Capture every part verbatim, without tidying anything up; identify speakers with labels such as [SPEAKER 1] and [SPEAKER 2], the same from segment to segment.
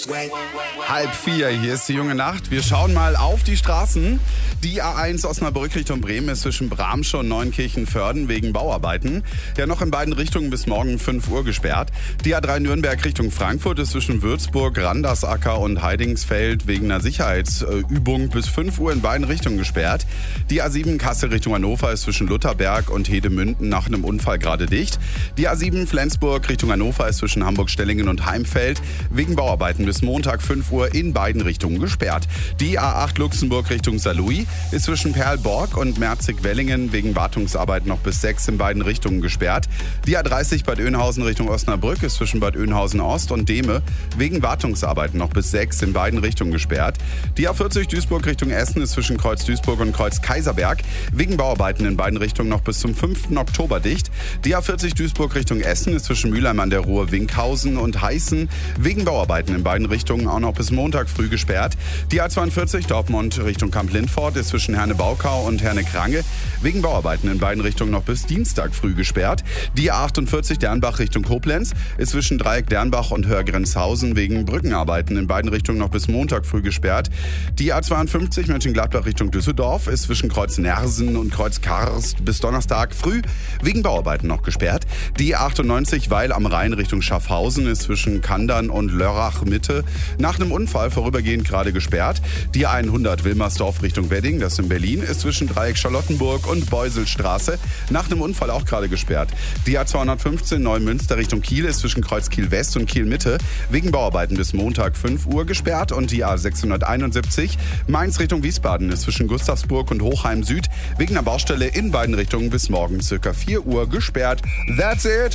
[SPEAKER 1] Halb vier, hier ist die junge Nacht. Wir schauen mal auf die Straßen. Die A eins Osnabrück Richtung Bremen ist zwischen Bramsche und Neunkirchen-Vörden wegen Bauarbeiten ja noch in beiden Richtungen bis morgen fünf Uhr gesperrt. Die A drei Nürnberg Richtung Frankfurt ist zwischen Würzburg, Randersacker und Heidingsfeld wegen einer Sicherheitsübung bis fünf Uhr in beiden Richtungen gesperrt. Die A sieben Kassel Richtung Hannover ist zwischen Lutherberg und Hedemünden nach einem Unfall gerade dicht. Die A sieben Flensburg Richtung Hannover ist zwischen Hamburg-Stellingen und Heimfeld wegen Bauarbeiten bis Montag fünf Uhr in beiden Richtungen gesperrt. Die A acht Luxemburg Richtung Saarlouis ist zwischen Perlborg und Merzig-Wellingen wegen Wartungsarbeiten noch bis sechs in beiden Richtungen gesperrt. Die A dreißig Bad Oeynhausen Richtung Osnabrück ist zwischen Bad Oeynhausen Ost und Dehme wegen Wartungsarbeiten noch bis sechs in beiden Richtungen gesperrt. Die A vierzig Duisburg Richtung Essen ist zwischen Kreuz Duisburg und Kreuz Kaiserberg wegen Bauarbeiten in beiden Richtungen noch bis zum fünften Oktober dicht. Die A vierzig Duisburg Richtung Essen ist zwischen Mülheim an der Ruhr, Winkhausen und Heißen wegen Bauarbeiten in beiden Richtungen auch noch bis Montag früh gesperrt. Die A zweiundvierzig Dortmund Richtung Kamp-Lindfort ist zwischen Herne-Baukau und Herne-Krange wegen Bauarbeiten in beiden Richtungen noch bis Dienstag früh gesperrt. Die A achtundvierzig Dernbach Richtung Koblenz ist zwischen Dreieck Dernbach und Hörgrenzhausen wegen Brückenarbeiten in beiden Richtungen noch bis Montag früh gesperrt. Die A zweiundfünfzig Mönchengladbach Richtung Düsseldorf ist zwischen Kreuz Nersen und Kreuz Karst bis Donnerstag früh wegen Bauarbeiten noch gesperrt. Die A achtundneunzig Weil am Rhein Richtung Schaffhausen ist zwischen Kandern und Lörrach Mitte nach einem Unfall vorübergehend gerade gesperrt. Die A hundert Wilmersdorf Richtung Wedding, das in Berlin, ist zwischen Dreieck Charlottenburg und Beuselstraße nach einem Unfall auch gerade gesperrt. Die A zweihundertfünfzehn Neumünster Richtung Kiel ist zwischen Kreuz Kiel West und Kiel Mitte wegen Bauarbeiten bis Montag fünf Uhr gesperrt. Und die A sechshunderteinundsiebzig Mainz Richtung Wiesbaden ist zwischen Gustavsburg und Hochheim Süd wegen einer Baustelle in beiden Richtungen bis morgen circa vier Uhr gesperrt. That's it!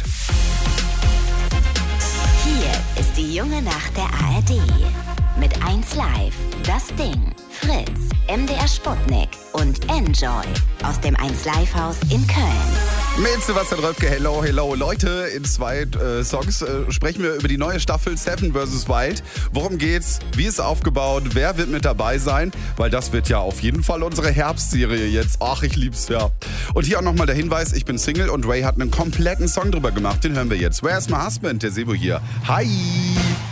[SPEAKER 2] Hier ist die junge Nacht der A R D. Mit eins Live, Das Ding, Fritz, M D R Sputnik und Enjoy aus dem eins Live Haus in Köln.
[SPEAKER 1] Mit Sebastian Röpke, hello, hello. Leute, in zwei äh, Songs äh, sprechen wir über die neue Staffel Seven versus. Wild. Worum geht's? Wie ist aufgebaut? Wer wird mit dabei sein? Weil das wird ja auf jeden Fall unsere Herbstserie jetzt. Ach, ich lieb's, ja. Und hier auch nochmal der Hinweis, ich bin Single und Ray hat einen kompletten Song drüber gemacht. Den hören wir jetzt. Where's My Husband? Der Sebo hier. Hi!